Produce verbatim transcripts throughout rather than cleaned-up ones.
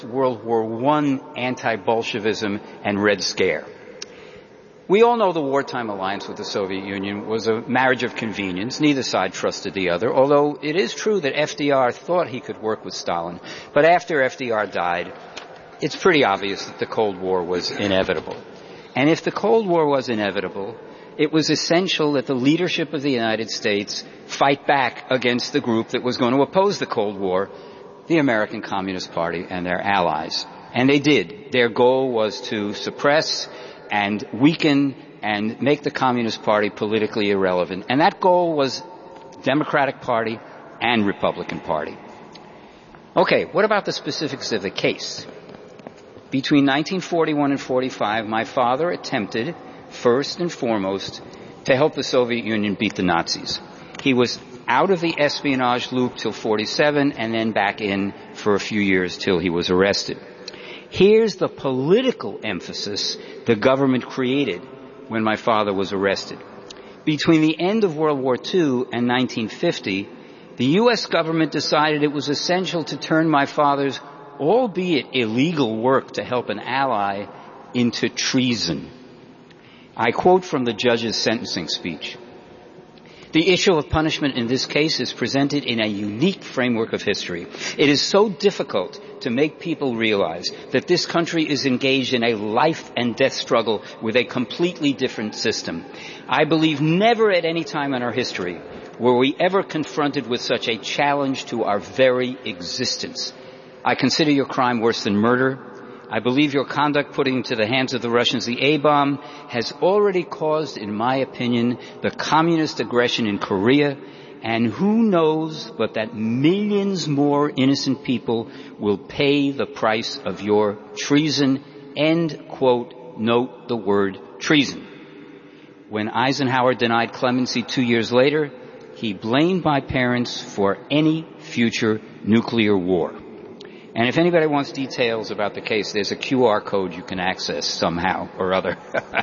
World War One anti-Bolshevism and Red Scare. We all know the wartime alliance with the Soviet Union was a marriage of convenience. Neither side trusted the other, although it is true that F D R thought he could work with Stalin. But after F D R died, it's pretty obvious that the Cold War was inevitable. And if the Cold War was inevitable, it was essential that the leadership of the United States fight back against the group that was going to oppose the Cold War, the American Communist Party and their allies. And they did. Their goal was to suppress and weaken and make the Communist Party politically irrelevant. And that goal was Democratic Party and Republican Party. Okay, what about the specifics of the case? Between nineteen forty-one and forty-five, my father attempted, first and foremost, to help the Soviet Union beat the Nazis. He was out of the espionage loop till forty-seven and then back in for a few years till he was arrested. Here's the political emphasis the government created when my father was arrested. Between the end of World War Two and nineteen fifty, the U S government decided it was essential to turn my father's, albeit illegal, work to help an ally into treason. I quote from the judge's sentencing speech. The issue of punishment in this case is presented in a unique framework of history. It is so difficult to make people realize that this country is engaged in a life and death struggle with a completely different system. I believe never at any time in our history were we ever confronted with such a challenge to our very existence. I consider your crime worse than murder. I believe your conduct putting into the hands of the Russians the A-bomb has already caused, in my opinion, the communist aggression in Korea, and who knows but that millions more innocent people will pay the price of your treason. End quote. Note the word treason. When Eisenhower denied clemency two years later, he blamed my parents for any future nuclear war. And if anybody wants details about the case, there's a Q R code you can access somehow or other.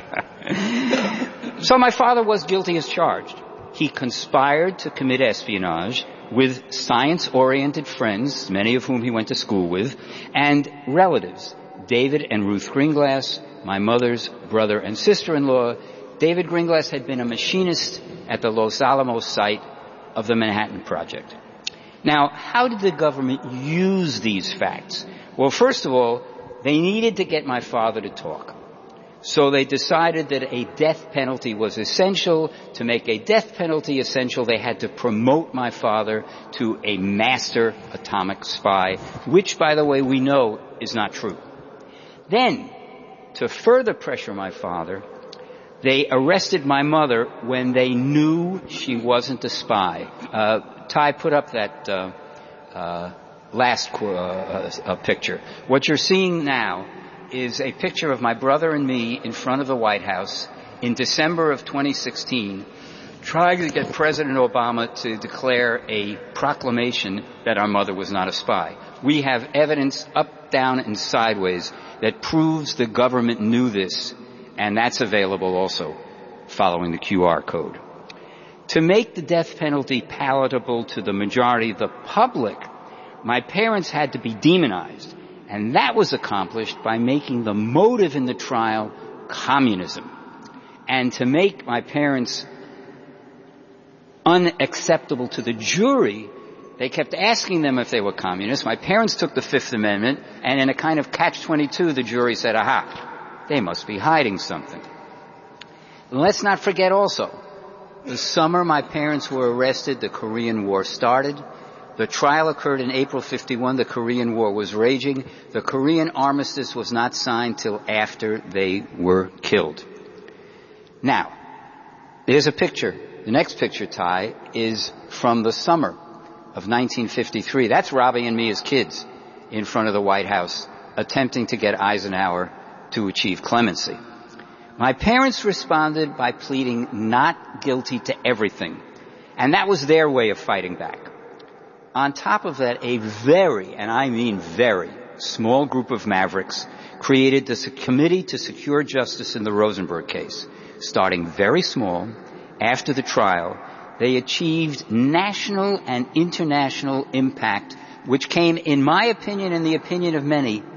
So my father was guilty as charged. He conspired to commit espionage with science-oriented friends, many of whom he went to school with, and relatives, David and Ruth Greenglass, my mother's brother and sister-in-law. David Greenglass had been a machinist at the Los Alamos site of the Manhattan Project. Now, how did the government use these facts? Well, first of all, they needed to get my father to talk. So they decided that a death penalty was essential. To make a death penalty essential, they had to promote my father to a master atomic spy, which, by the way, we know is not true. Then, to further pressure my father, they arrested my mother when they knew she wasn't a spy. Uh, Ty, put up that uh, uh, last uh, uh, picture. What you're seeing now is a picture of my brother and me in front of the White House in December of twenty sixteen, trying to get President Obama to declare a proclamation that our mother was not a spy. We have evidence up, down, and sideways that proves the government knew this, and that's available also following the Q R code. To make the death penalty palatable to the majority of the public, my parents had to be demonized, and that was accomplished by making the motive in the trial communism. And to make my parents unacceptable to the jury, they kept asking them if they were communists. My parents took the Fifth Amendment, and in a kind of catch twenty-two, the jury said, aha, they must be hiding something. And let's not forget also, the summer my parents were arrested, the Korean War started. The trial occurred in April fifty-one. The Korean War was raging. The Korean armistice was not signed till after they were killed. Now, there's a picture. The next picture, Ty, is from the summer of nineteen fifty-three. That's Robbie and me as kids in front of the White House, attempting to get Eisenhower to achieve clemency. My parents responded by pleading not guilty to everything, and that was their way of fighting back. On top of that, a very, and I mean very, small group of mavericks created the Committee to Secure Justice in the Rosenberg case. Starting very small, after the trial, they achieved national and international impact, which came, in my opinion and the opinion of many,